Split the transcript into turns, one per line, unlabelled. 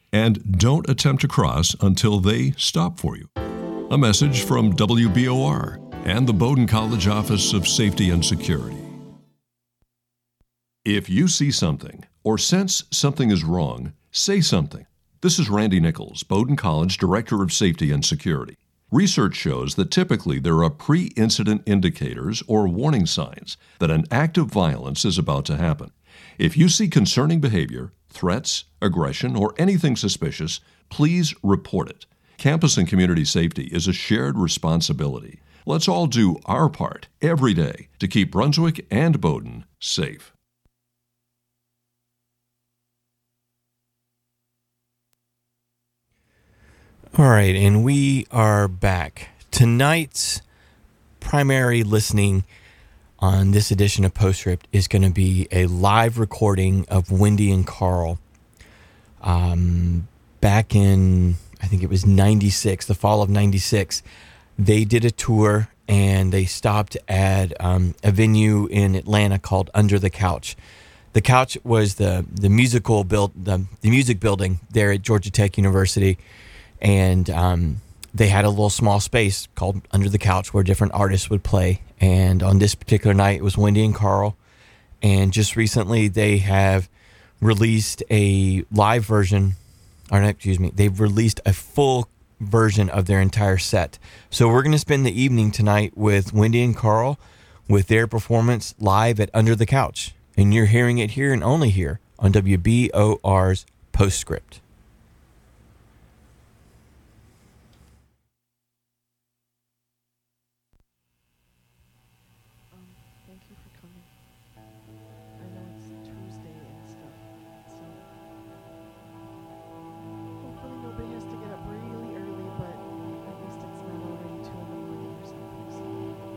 and don't attempt to cross until they stop for you. A message from WBOR and the Bowdoin College Office of Safety and Security. If you see something or sense something is wrong, say something. This is Randy Nichols, Bowdoin College Director of Safety and Security. Research shows that typically there are pre-incident indicators or warning signs that an act of violence is about to happen. If you see concerning behavior, threats, aggression, or anything suspicious, please report it. Campus and community safety is a shared responsibility. Let's all do our part every day to keep Brunswick and Bowdoin safe.
All right, and we are back. Tonight's primary listening on this edition of Postscript is going to be a live recording of Wendy and Carl. Back in, I think it was 96, the fall of 96, they did a tour and they stopped at a venue in Atlanta called Under the Couch. The Couch was the music building there at Georgia Tech University. And they had a little small space called Under the Couch where different artists would play. And on this particular night, it was Wendy and Carl. And just recently, they have released a live version, they've released a full version of their entire set. So we're going to spend the evening tonight with Wendy and Carl with their performance live at Under the Couch. And you're hearing it here and only here on WBOR's Postscript.